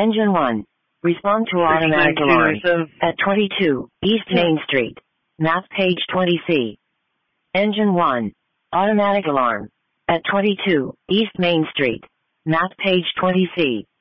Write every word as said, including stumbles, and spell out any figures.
Engine one. Respond to automatic alarm at twenty-two East Main Street. Map page twenty C. Engine one. Automatic alarm at twenty-two East Main Street. Map page twenty C.